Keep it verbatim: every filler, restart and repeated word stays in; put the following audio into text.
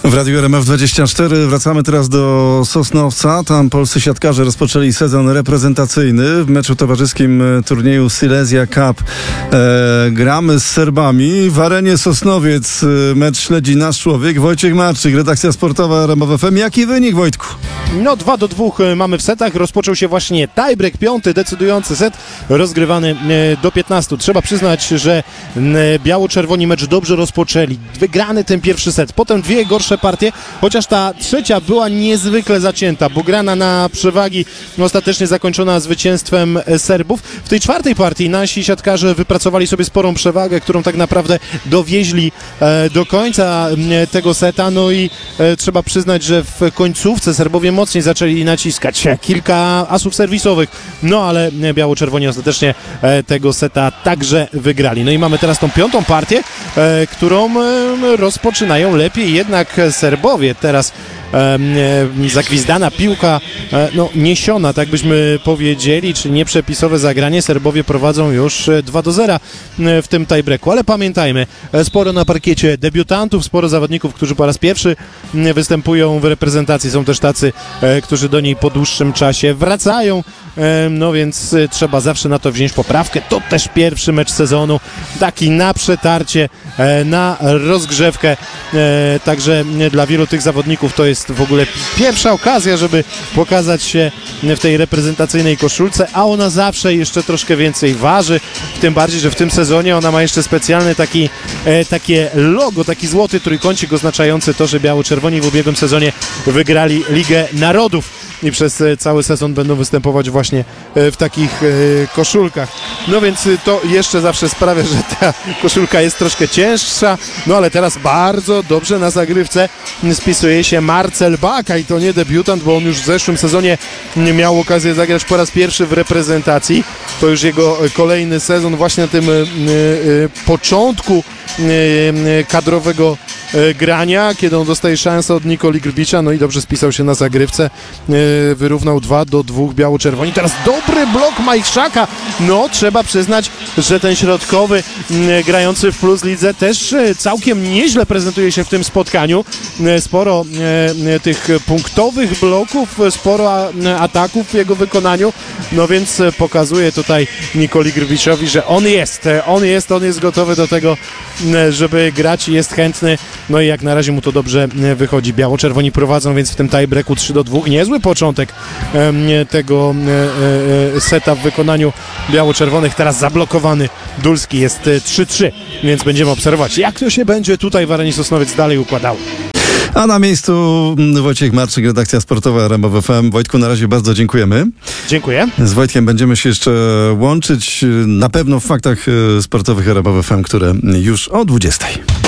W Radiu R M F dwadzieścia cztery wracamy teraz do Sosnowca. Tam polscy siatkarze rozpoczęli sezon reprezentacyjny. W meczu towarzyskim turnieju Silesia Cup e, gramy z Serbami. W arenie Sosnowiec mecz śledzi nasz człowiek Wojciech Marczyk, redakcja sportowa R M F F M. Jaki wynik, Wojtku? No dwa do dwóch mamy w setach. Rozpoczął się właśnie tiebreak, piąty decydujący set, rozgrywany do piętnastu. Trzeba przyznać, że biało-czerwoni mecz dobrze rozpoczęli. Wygrany ten pierwszy set, potem dwie gorsze partie, chociaż ta trzecia była niezwykle zacięta, bo grana na przewagi ostatecznie zakończona zwycięstwem Serbów. W tej czwartej partii nasi siatkarze wypracowali sobie sporą przewagę, którą tak naprawdę dowieźli do końca tego seta. No i trzeba przyznać, że w końcówce Serbowie mocniej zaczęli naciskać. Kilka asów serwisowych, no ale biało-czerwoni ostatecznie tego seta także wygrali. No i mamy teraz tą piątą partię, którą rozpoczynają lepiej jednak Serbowie. Teraz e, zagwizdana piłka, e, no niesiona, tak byśmy powiedzieli, czyli nieprzepisowe zagranie. Serbowie prowadzą już dwa do zera w tym tiebreaku, ale pamiętajmy, sporo na parkiecie debiutantów, sporo zawodników, którzy po raz pierwszy występują w reprezentacji. Są też tacy, e, którzy do niej po dłuższym czasie wracają, e, no więc trzeba zawsze na to wziąć poprawkę. To też pierwszy mecz sezonu, taki na przetarcie, e, na rozgrzewkę, e, także dla wielu tych zawodników to jest w ogóle pierwsza okazja, żeby pokazać się w tej reprezentacyjnej koszulce, a ona zawsze jeszcze troszkę więcej waży, tym bardziej, że w tym sezonie ona ma jeszcze specjalny taki, e, takie logo, taki złoty trójkącik oznaczający to, że biało-czerwoni w ubiegłym sezonie wygrali Ligę Narodów i przez cały sezon będą występować właśnie w takich koszulkach. No więc to jeszcze zawsze sprawia, że ta koszulka jest troszkę cięższa, no ale teraz bardzo dobrze na zagrywce spisuje się Marcel Baka i to nie debiutant, bo on już w zeszłym sezonie miał okazję zagrać po raz pierwszy w reprezentacji. To już jego kolejny sezon właśnie na tym początku kadrowego grania, kiedy on dostaje szansę od Nikoli Grbicza, no i dobrze spisał się na zagrywce, wyrównał dwa do dwóch biało-czerwoni. Teraz dobry blok Majchrzaka, no trzeba przyznać, że ten środkowy grający w Plus Lidze też całkiem nieźle prezentuje się w tym spotkaniu. Sporo tych punktowych bloków, sporo ataków w jego wykonaniu, no więc pokazuje tutaj Nikoli Grbiczowi, że on jest, on jest, on jest gotowy do tego, żeby grać i jest chętny. No i jak na razie mu to dobrze wychodzi. Biało-czerwoni prowadzą więc w tym tiebreaku trzy do dwóch. Niezły początek tego seta w wykonaniu biało-czerwonych. Teraz zablokowany Dulski, jest trzy trzy, więc będziemy obserwować, jak to się będzie tutaj w arenie Sosnowiec dalej układało. A na miejscu Wojciech Marczyk, redakcja sportowa R M F F M. Wojtku, na razie bardzo dziękujemy. Dziękuję. Z Wojtkiem będziemy się jeszcze łączyć na pewno w faktach sportowych R M F F M, które już o dwudziestej.